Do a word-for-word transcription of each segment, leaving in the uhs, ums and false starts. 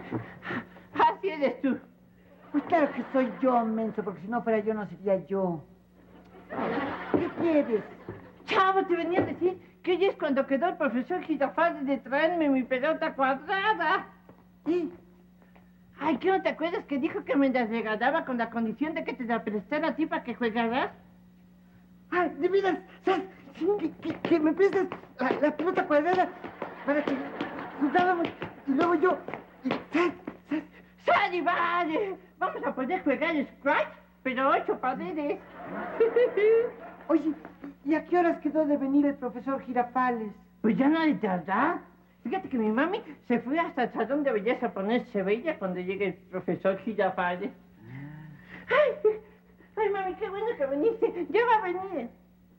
Así eres tú. Pues claro que soy yo, menso, porque si no fuera yo, no sería yo. ¿Qué quieres? Chavo, te venía a decir que hoy es cuando quedó el profesor Girafales de traerme mi pelota cuadrada. ¿Sí? Ay, ¿qué no te acuerdas que dijo que me la regalaba con la condición de que te la prestara a ti para que jugaras? Ay, de veras, ¿sabes? Que, que, que me prestas la, la pelota cuadrada para que jugábamos y luego yo... ¿Sabes? ¿Sabes? ¡Sale, vale! Vamos a poder jugar Scratch, pero ocho paredes. Oye, ¿y a qué horas quedó de venir el profesor Girafales? Pues ya no hay tarda. Fíjate que mi mami se fue hasta el salón de belleza a ponerse bella cuando llegue el profesor Girafales. ¡Ay! ¡Ay, mami, qué bueno que viniste! ¡Ya va a venir!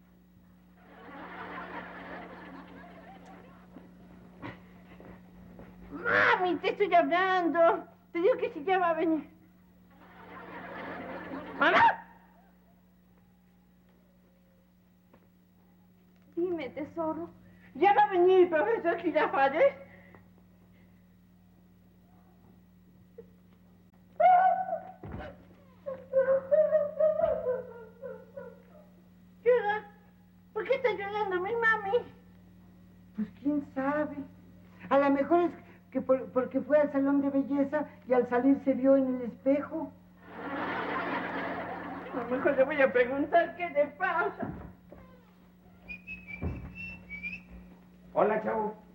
Mami, te estoy hablando. Te digo que sí, ya va a venir. ¡Mamá! Dime, tesoro. ¿Ya va a venir el profesor Girafales? ¿Llora? ¿Por qué está llorando mi mami? Pues quién sabe. A lo mejor es que por, porque fue al salón de belleza y al salir se vio en el espejo. A lo mejor le voy a preguntar qué le pasa. Hola, chavo.